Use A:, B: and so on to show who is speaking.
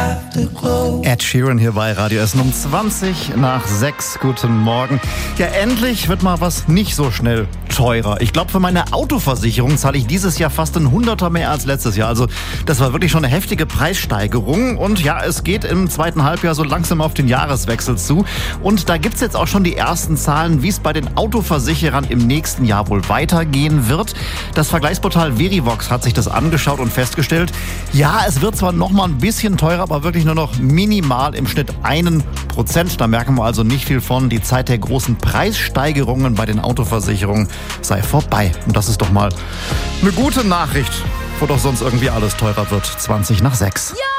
A: Ed Sheeran hier bei Radio Essen um 20:20. Guten Morgen. Ja, endlich wird mal was nicht so schnell teurer. Ich glaube, für meine Autoversicherung zahle ich dieses Jahr fast ein Hunderter mehr als letztes Jahr. Also das war wirklich schon eine heftige Preissteigerung. Und ja, es geht im zweiten Halbjahr so langsam auf den Jahreswechsel zu. Und da gibt's jetzt auch schon die ersten Zahlen, wie es bei den Autoversicherern im nächsten Jahr wohl weitergehen wird. Das Vergleichsportal Verivox hat sich das angeschaut und festgestellt, ja, es wird zwar noch mal ein bisschen teurer, aber wirklich nur noch minimal, im Schnitt 1%. Da merken wir also nicht viel von. Die Zeit der großen Preissteigerungen bei den Autoversicherungen sei vorbei. Und das ist doch mal eine gute Nachricht, wo doch sonst irgendwie alles teurer wird. 6:20.
B: Ja!